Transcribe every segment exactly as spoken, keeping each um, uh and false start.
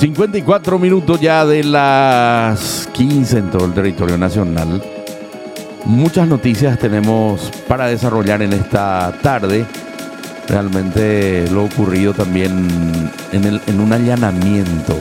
cincuenta y cuatro minutos ya de las quince en todo el territorio nacional. Muchas noticias tenemos para desarrollar en esta tarde. Realmente lo ocurrido también en, el, en un allanamiento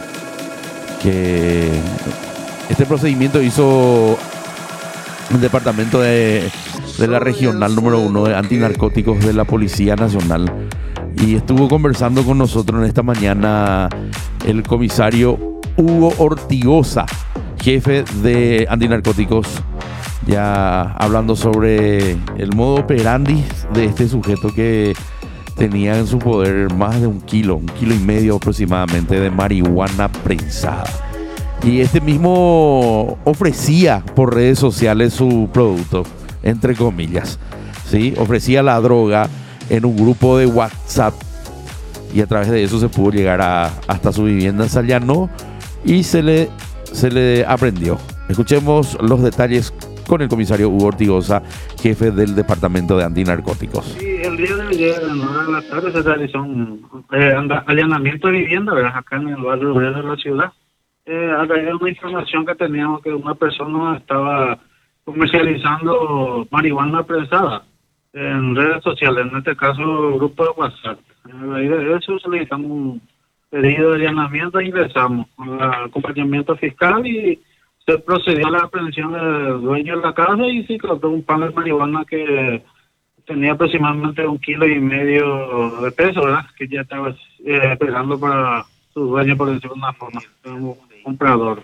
que este procedimiento hizo el departamento de, de la regional número uno de antinarcóticos de la Policía Nacional, y estuvo conversando con nosotros en esta mañana el comisario Hugo Ortigosa, jefe de antinarcóticos, ya hablando sobre el modo operandi de este sujeto que tenía en su poder más de un kilo, un kilo y medio aproximadamente de marihuana prensada. Y este mismo ofrecía por redes sociales su producto, entre comillas, ¿sí? Ofrecía la droga en un grupo de WhatsApp y a través de eso se pudo llegar a, hasta su vivienda, se allanó y se le, se le aprendió. Escuchemos los detalles con el comisario Hugo Ortigosa, jefe del Departamento de Antinarcóticos. Sí, el día de ayer, en hora de la tarde, se realizó un eh, allanamiento de vivienda, ¿verdad? Acá en el barrio de la ciudad. Eh, a raíz de una información que teníamos que una persona estaba comercializando marihuana prensada en redes sociales, en este caso grupo de WhatsApp. A raíz de eso solicitamos un pedido de allanamiento e ingresamos al acompañamiento fiscal y se procedió a la aprehensión del dueño de la casa y se incautó un pan de marihuana que tenía aproximadamente un kilo y medio de peso, ¿verdad? Que ya estaba eh, esperando para su dueño, por decirlo de una forma, un comprador.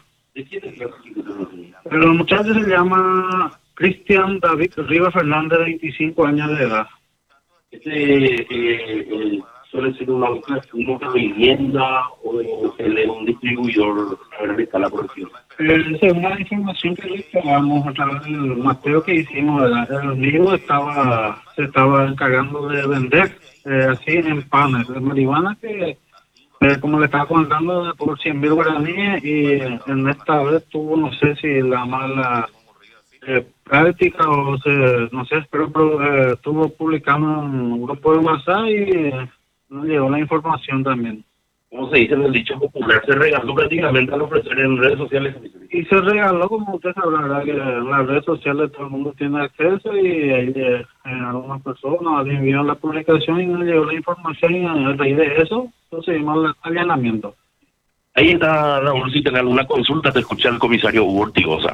Pero el muchacho se llama Cristian David Rivas Fernández, de veinticinco años de edad. Este eh, eh, suele ser una, una vivienda o él es un distribuidor a gran escala, por ejemplo. Eh, según la información que le entregamos a través del mapeo que hicimos, ¿verdad? El mismo estaba, se estaba encargando de vender eh, así en panes de marihuana que, eh, como le estaba contando, por cien mil guaraníes, y en esta vez tuvo, no sé si la mala eh, práctica o se, no sé, pero, pero eh, estuvo publicando en un grupo de WhatsApp y eh, nos llegó la información también. Como se dice en el dicho popular, se regaló prácticamente al ofrecer en redes sociales. Y se regaló, como usted sabrá, ¿verdad? Que en las redes sociales todo el mundo tiene acceso y ahí eh, algunas personas enviaron la publicación y nos llegó la información y a raíz de eso procedimos al allanamiento. Ahí está, Raúl, si tenés alguna consulta, te escucha el comisario Hugo Ortigosa.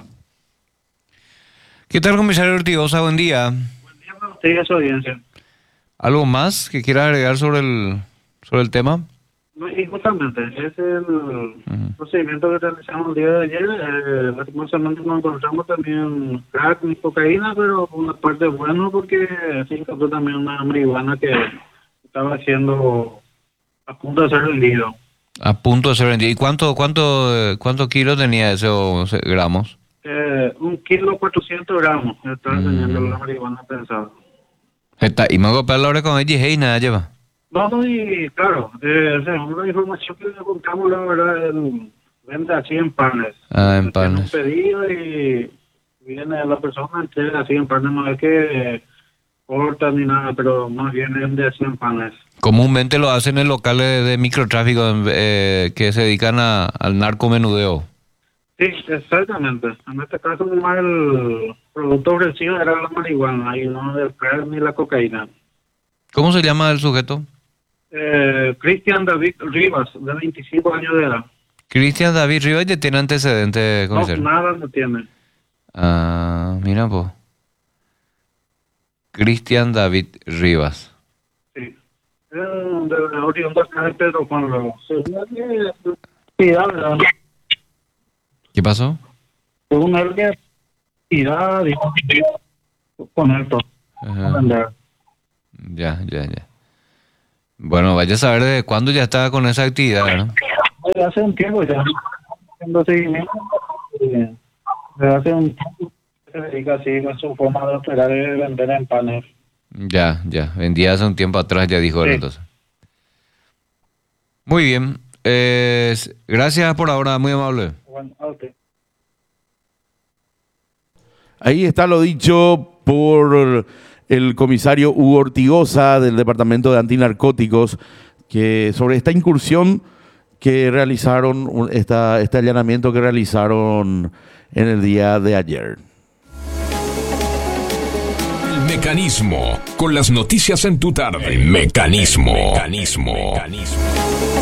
¿Qué tal, comisario Ortigosa? Buen día. Buen día para usted y su audiencia. ¿Algo más que quiera agregar sobre el, sobre el tema? Y justamente, es el uh-huh. procedimiento que realizamos el día de ayer. Eh, lastimosamente nos encontramos también crack y cocaína, pero una parte buena porque se encontró también una marihuana que estaba haciendo a punto de ser vendido. A punto de ser vendido. ¿Y cuánto, cuánto, cuánto kilos tenía esos gramos? Eh, un kilo cuatrocientos gramos estaba mm. teniendo la marihuana pensada. Está, y me hago para la hora con ella y nada lleva. No, y claro, eh, según la información que le contamos, la verdad, el vende así en panes. Ah, en panes. Tiene un pedido y viene la persona, entrega así en panes, no es que corta ni nada, pero más bien vende así en panes. Comúnmente lo hacen en locales de microtráfico eh, que se dedican a, al narcomenudeo. Sí, exactamente. En este caso, nomás el producto ofrecido era la marihuana y no el crack ni la cocaína. ¿Cómo se llama el sujeto? Eh, Cristian David Rivas, de veinticinco años de edad. Cristian David Rivas ya tiene antecedentes, no, nada no tiene. Ah, mira pues. Cristian David Rivas. Sí. Eh, de la oriunda acá de Pedro Juan Luego. ¿Qué pasó? Según él que irá, dijo, con esto. Ya, ya, ya. Bueno, vaya a saber desde cuándo ya estaba con esa actividad, ¿no? Hace un tiempo ya, haciendo seguimiento, eh, hace un tiempo se dedica así con su forma de operar y de vender en panes. Ya, ya, vendía hace un tiempo atrás, ya dijo él, sí. Entonces. Muy bien, eh, gracias por ahora, muy amable. Bueno, okay. Ahí está lo dicho por el comisario Hugo Ortigosa del Departamento de Antinarcóticos, que sobre esta incursión que realizaron, un- esta, este allanamiento que realizaron en el día de ayer. El mecanismo, con las noticias en tu tarde. El mecanismo. Mecanismo. Mecanismo.